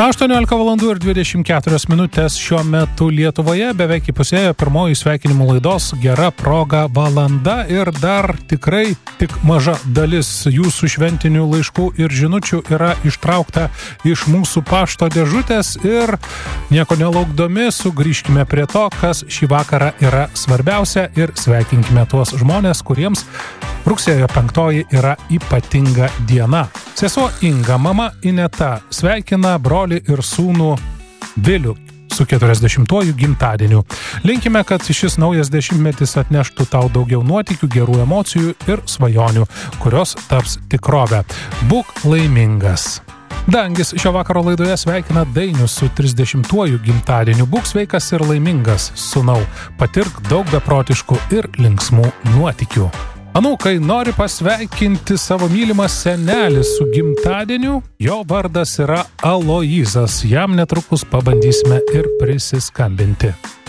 18 valandų ir 24 minutės šiuo metu Lietuvoje, beveik įpusėjo pirmoji sveikinimų laidos Gera proga valanda ir dar tikrai tik maža dalis jūsų šventinių laiškų ir žinučių yra ištraukta iš mūsų pašto dėžutės ir nieko nelaukdami sugrįžkime prie to, kas šį vakarą yra svarbiausia ir sveikinkime tuos žmonės, kuriems rugsėjo 5 yra ypatinga diena. Sesuo Inga, mama Ineta sveikina brolį ir sūnų Vilių su 40-uoju gimtadieniu. Linkime, kad šis naujas dešimtmetis atneštų tau daugiau nuotykių, gerų emocijų ir svajonių, kurios taps tikrove. Būk laimingas. Dangis šio vakaro laidoje sveikina Dainius su 30-uoju gimtadieniu. Būk sveikas ir laimingas, sūnau. Patirk daug beprotiškų ir linksmų nuotykių. Anūkai nori pasveikinti savo mylimą senelį su gimtadieniu. Jo vardas yra Aloyzas. Jam netrukus pabandysime ir prisiskambinti.